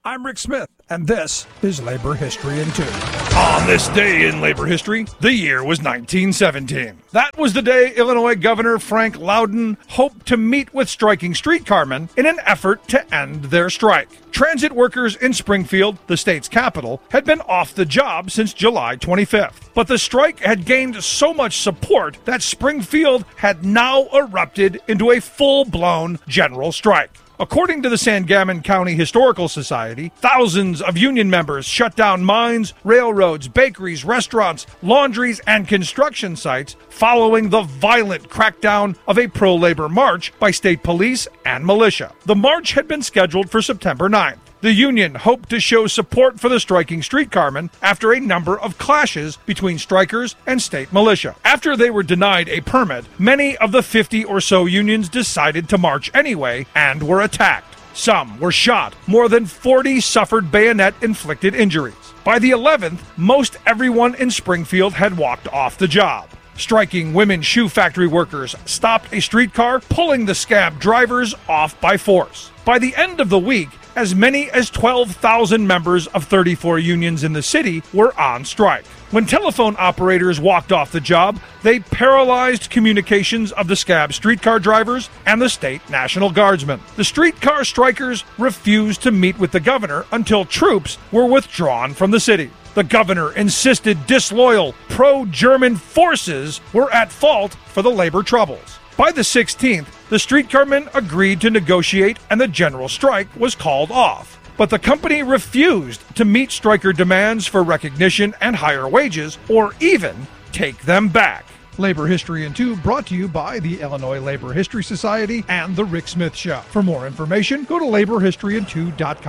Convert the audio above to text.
I'm Rick Smith, and this is Labor History in 2. On this day in labor history, the year was 1917. That was the day Illinois Governor Frank Loudon hoped to meet with striking streetcarmen in an effort to end their strike. Transit workers in Springfield, the state's capital, had been off the job since July 25th. But the strike had gained so much support that Springfield had now erupted into a full-blown general strike. According to the Sangamon County Historical Society, thousands of union members shut down mines, railroads, bakeries, restaurants, laundries, and construction sites following the violent crackdown of a pro-labor march by state police and militia. The march had been scheduled for September 9th. The union hoped to show support for the striking streetcarmen after a number of clashes between strikers and state militia. After they were denied a permit, many of the 50 or so unions decided to march anyway and were attacked. Some were shot. More than 40 suffered bayonet-inflicted injuries. By the 11th, most everyone in Springfield had walked off the job. Striking women shoe factory workers stopped a streetcar, pulling the scab drivers off by force. By the end of the week, as many as 12,000 members of 34 unions in the city were on strike. When telephone operators walked off the job, they paralyzed communications of the scab streetcar drivers and the state National Guardsmen. The streetcar strikers refused to meet with the governor until troops were withdrawn from the city. The governor insisted disloyal, pro-German forces were at fault for the labor troubles. By the 16th, the streetcarmen agreed to negotiate and the general strike was called off. But the company refused to meet striker demands for recognition and higher wages, or even take them back. Labor History in 2 brought to you by the Illinois Labor History Society and The Rick Smith Show. For more information, go to laborhistoryin2.com.